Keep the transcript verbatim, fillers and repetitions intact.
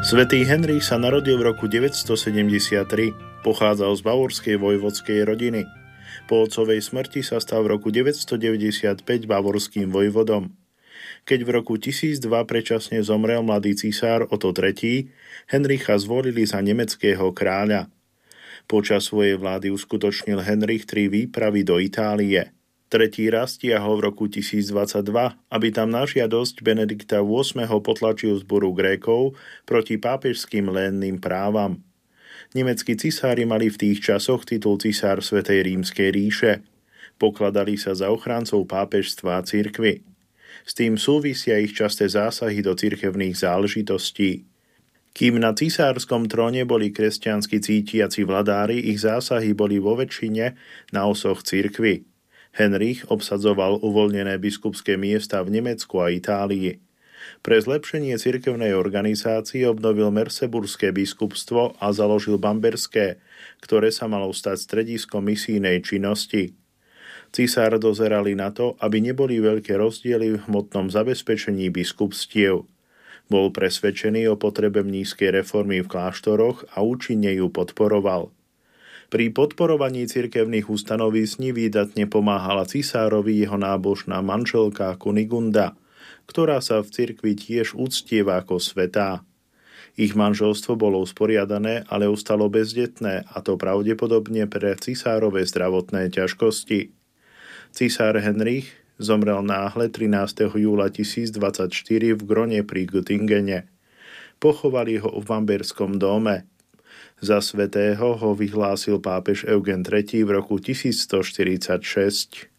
Svätý Henrich sa narodil v roku deväťstosedemdesiattri, pochádzal z bavorskej vojvodskej rodiny. Po otcovej smrti sa stal v roku deväťstodeväťdesiatpäť bavorským vojvodom. Keď v roku tisícdva predčasne zomrel mladý cisár Otto tretí, Henricha zvolili za nemeckého kráľa. Počas svojej vlády uskutočnil Henrich tri výpravy do Itálie. Tretí raz tiahol v roku tisícdvadsaťdva, aby tam na žiadosť Benedikta ôsmeho potlačil zboru Grékov proti pápežským lénnym právam. Nemeckí cisári mali v tých časoch titul cisár Svätej rímskej ríše. Pokladali sa za ochrancov pápežstva a cirkvi. S tým súvisia ich časté zásahy do cirkevných záležitostí. Kým na cisárskom tróne boli kresťansky cítiaci vladári, ich zásahy boli vo väčšine na osoch cirkvi. Henrich obsadzoval uvoľnené biskupské miesta v Nemecku a Itálii. Pre zlepšenie cirkevnej organizácie obnovil Merseburské biskupstvo a založil Bamberské, ktoré sa malo stať strediskom misijnej činnosti. Cisár dozerali na to, aby neboli veľké rozdiely v hmotnom zabezpečení biskupstiev. Bol presvedčený o potrebe nízkej reformy v kláštoroch a účinne ju podporoval. Pri podporovaní cirkevných ustanovísní výdatne pomáhala cisárovi jeho nábožná manželka Kunigunda, ktorá sa v cirkvi tiež uctieva ako svätá. Ich manželstvo bolo usporiadané, ale ostalo bezdetné, a to pravdepodobne pre cisárove zdravotné ťažkosti. Cisár Henrich zomrel náhle trinásteho júla tisícdvadsaťštyri v Grone pri Göttingene. Pochovali ho v Bamberskom dome. Za svätého ho vyhlásil pápež Eugen tretí v roku tisícstoštyridsaťšesť.